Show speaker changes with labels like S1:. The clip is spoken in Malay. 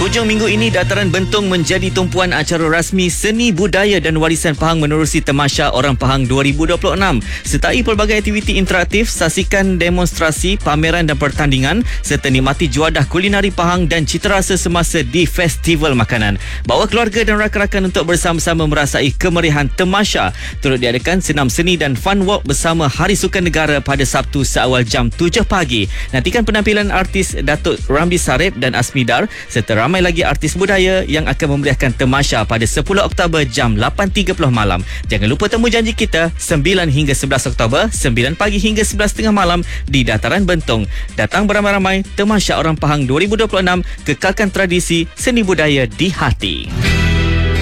S1: Hujung minggu ini, Dataran Bentong menjadi tumpuan acara rasmi Seni Budaya dan Warisan Pahang menerusi Tamasya Orang Pahang 2026. Sertai pelbagai aktiviti interaktif, saksikan demonstrasi, pameran dan pertandingan serta nikmati juadah kulinari Pahang dan citarasa semasa di Festival Makanan. Bawa keluarga dan rakan-rakan untuk bersama-sama merasai kemeriahan Tamasya. Turut diadakan senam seni dan fun walk bersama Hari Sukan Negara pada Sabtu seawal jam 7 pagi. Nantikan penampilan artis Datuk Ramli Sarip dan Asmidar serta ramai lagi artis budaya yang akan memeriahkan Tamasya pada 10 Oktober jam 8.30 malam. Jangan lupa temu janji kita 9 hingga 11 Oktober, 9 pagi hingga 11.30 malam di Dataran Bentong. Datang beramai-ramai, Tamasya Orang Pahang 2026, kekalkan tradisi seni budaya di hati.